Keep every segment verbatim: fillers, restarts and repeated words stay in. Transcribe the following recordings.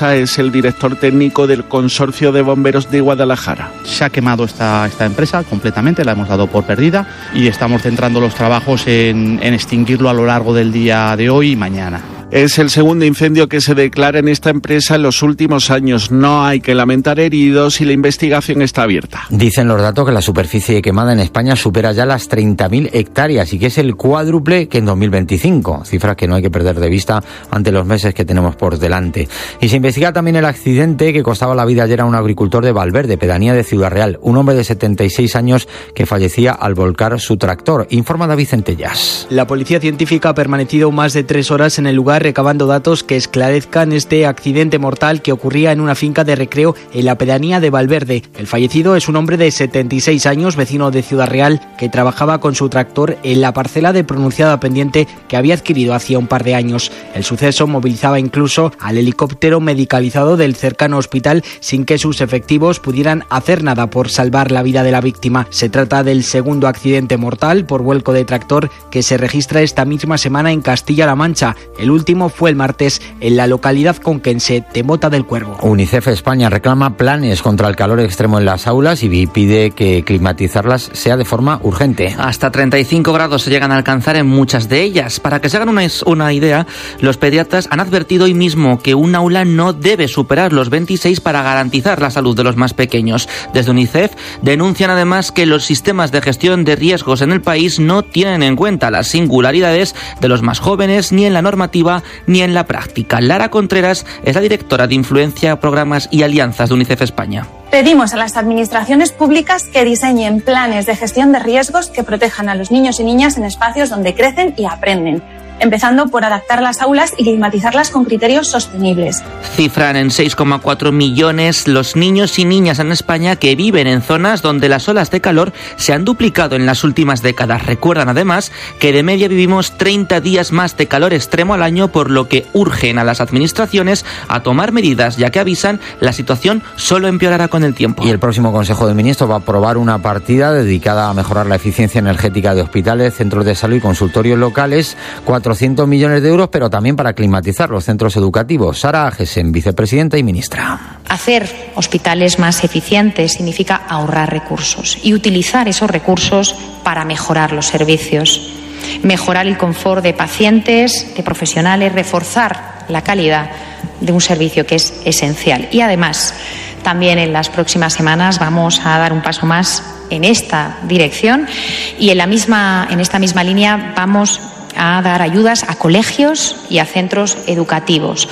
Rosa es el director técnico del Consorcio de Bomberos de Guadalajara. Se ha quemado esta, esta empresa completamente, la hemos dado por perdida y estamos centrando los trabajos en, en extinguirlo a lo largo del día de hoy y mañana. Es el segundo incendio que se declara en esta empresa en los últimos años. No hay que lamentar heridos y la investigación está abierta. Dicen los datos que la superficie quemada en España supera ya las treinta mil hectáreas y que es el cuádruple que en dos mil veinticinco. Cifras que no hay que perder de vista ante los meses que tenemos por delante. Y se investiga también el accidente que costaba la vida ayer a un agricultor de Valverde, pedanía de Ciudad Real. Un hombre de setenta y seis años que fallecía al volcar su tractor. Informa David Centellas. La policía científica ha permanecido más de tres horas en el lugar recabando datos que esclarezcan este accidente mortal que ocurría en una finca de recreo en la pedanía de Valverde. El fallecido es un hombre de setenta y seis años, vecino de Ciudad Real, que trabajaba con su tractor en la parcela de pronunciada pendiente que había adquirido hacía un par de años. El suceso movilizaba incluso al helicóptero medicalizado del cercano hospital sin que sus efectivos pudieran hacer nada por salvar la vida de la víctima. Se trata del segundo accidente mortal por vuelco de tractor que se registra esta misma semana en Castilla-La Mancha. El último fue el martes en la localidad conquense de Mota del Cuervo. UNICEF España reclama planes contra el calor extremo en las aulas y pide que climatizarlas sea de forma urgente. Hasta treinta y cinco grados se llegan a alcanzar en muchas de ellas. Para que se hagan una, una idea, los pediatras han advertido hoy mismo que un aula no debe superar los veintiséis para garantizar la salud de los más pequeños. Desde UNICEF denuncian además que los sistemas de gestión de riesgos en el país no tienen en cuenta las singularidades de los más jóvenes ni en la normativa ni en la práctica. Lara Contreras es la directora de Influencia, Programas y Alianzas de UNICEF España. Pedimos a las administraciones públicas que diseñen planes de gestión de riesgos que protejan a los niños y niñas en espacios donde crecen y aprenden, empezando por adaptar las aulas y climatizarlas con criterios sostenibles. Cifran en seis coma cuatro millones los niños y niñas en España que viven en zonas donde las olas de calor se han duplicado en las últimas décadas. Recuerdan además que de media vivimos treinta días más de calor extremo al año, por lo que urgen a las administraciones a tomar medidas, ya que avisan la situación solo empeorará con el tiempo. Y el próximo Consejo de Ministros va a aprobar una partida dedicada a mejorar la eficiencia energética de hospitales, centros de salud y consultorios locales. cuatrocientos millones de euros, pero también para climatizar los centros educativos. Sara Agesen, vicepresidenta y ministra. Hacer hospitales más eficientes significa ahorrar recursos y utilizar esos recursos para mejorar los servicios, mejorar el confort de pacientes, de profesionales, reforzar la calidad de un servicio que es esencial. Y además, también en las próximas semanas vamos a dar un paso más en esta dirección y en la misma, en esta misma línea vamos a dar ayudas a colegios y a centros educativos.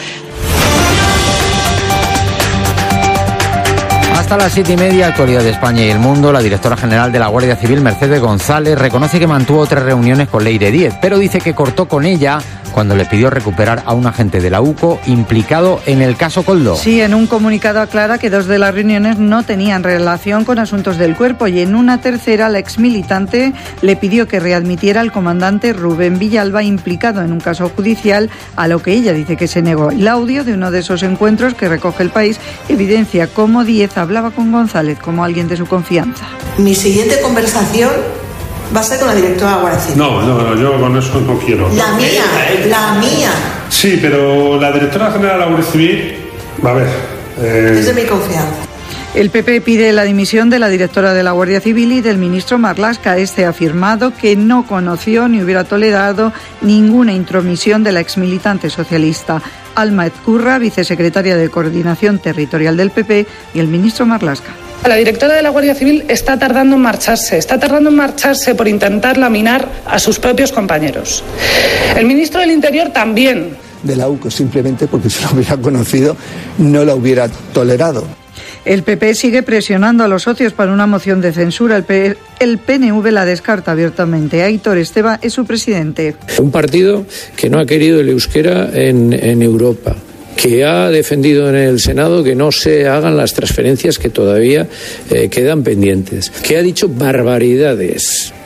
Hasta las siete y media, actualidad de España y el mundo. La directora general de la Guardia Civil, Mercedes González, reconoce que mantuvo tres reuniones con Leire Díez, pero dice que cortó con ella cuando le pidió recuperar a un agente de la U C O implicado en el caso Koldo. Sí, en un comunicado aclara que dos de las reuniones no tenían relación con asuntos del cuerpo y en una tercera la exmilitante le pidió que readmitiera al comandante Rubén Villalba implicado en un caso judicial, a lo que ella dice que se negó. El audio de uno de esos encuentros que recoge El País evidencia cómo Díez hablaba con González como alguien de su confianza. Mi siguiente conversación va a ser con la directora de la Guardia Civil. No, no, no, yo con eso no quiero. La mía, la mía. Sí, pero la directora general de la Guardia Civil, a ver... Eh... Es de mi confianza. El P P pide la dimisión de la directora de la Guardia Civil y del ministro Marlaska. Este ha afirmado que no conoció ni hubiera tolerado ninguna intromisión de la exmilitante socialista. Alma Ezcurra, vicesecretaria de Coordinación Territorial del P P, y el ministro Marlaska. La directora de la Guardia Civil está tardando en marcharse, está tardando en marcharse por intentar laminar a sus propios compañeros. El ministro del Interior también. De la U C O simplemente porque si lo hubiera conocido no la hubiera tolerado. El P P sigue presionando a los socios para una moción de censura. El, P el P N V la descarta abiertamente. Aitor Esteba es su presidente. Un partido que no ha querido el euskera en, en Europa, que ha defendido en el Senado que no se hagan las transferencias que todavía eh, quedan pendientes, que ha dicho barbaridades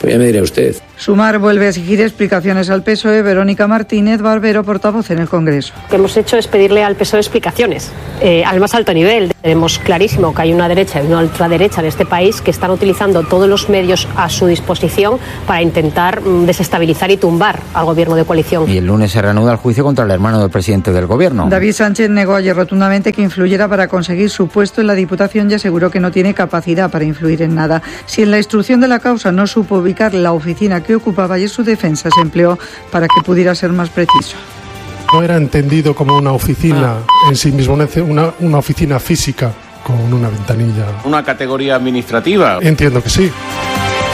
Pues ya me dirá usted. Sumar vuelve a exigir explicaciones al P S O E. Verónica Martínez Barbero, portavoz en el Congreso. Lo que hemos hecho es pedirle al P S O E explicaciones eh, al más alto nivel. Tenemos clarísimo que hay una derecha y una ultraderecha en este país que están utilizando todos los medios a su disposición para intentar mm, desestabilizar y tumbar al gobierno de coalición. Y el lunes se reanuda el juicio contra el hermano del presidente del gobierno. David Sánchez negó ayer rotundamente que influyera para conseguir su puesto en la Diputación y aseguró que no tiene capacidad para influir en nada. Si en la instrucción de la causa no supo ubicar la oficina que ocupaba, y su defensa se empleó para que pudiera ser más preciso. No era entendido como una oficina en sí mismo, una, una oficina física con una ventanilla. ¿Una categoría administrativa? Entiendo que sí.